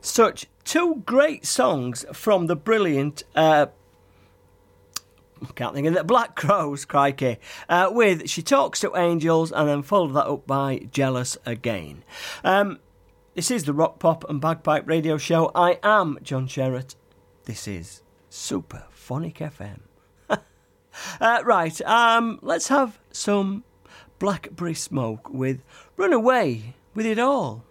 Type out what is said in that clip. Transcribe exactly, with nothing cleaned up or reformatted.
such two great songs from the brilliant, uh, I can't think of it, Black Crowes, crikey, uh, with She Talks to Angels, and then followed that up by Jealous Again. Um, this is the Rock, Pop and Bagpipe Radio Show. I am John Sherratt. This is Super Phonic F M. uh, right, um, let's have some Blackberry Smoke with Run Away With It All.